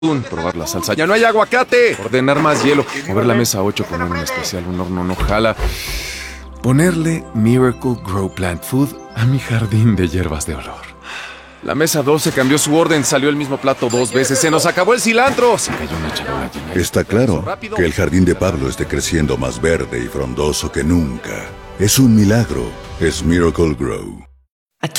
Probar la salsa. ¡Ya no hay aguacate! Ordenar más hielo. Mover la mesa 8, poner un especial, un horno no jala. Ponerle Miracle Grow Plant Food a mi jardín de hierbas de olor. La mesa 12 cambió su orden, salió el mismo plato 2 veces. ¡Se nos acabó el cilantro! Se cayó una charola llena. Está claro que el jardín de Pablo esté creciendo más verde y frondoso que nunca. Es un milagro. Es Miracle Grow.